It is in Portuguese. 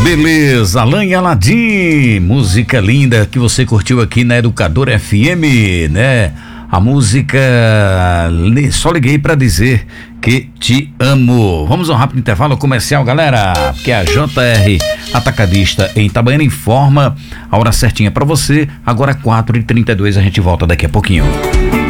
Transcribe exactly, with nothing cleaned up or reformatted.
Beleza, Alan e Aladim, música linda que você curtiu aqui na Educadora F M, né? A música Só Liguei Pra Dizer Que Te Amo. Vamos a um rápido intervalo comercial, galera, porque a J R Atacadista em Itabaiana informa a hora certinha pra você, agora quatro e trinta e dois, a gente volta daqui a pouquinho.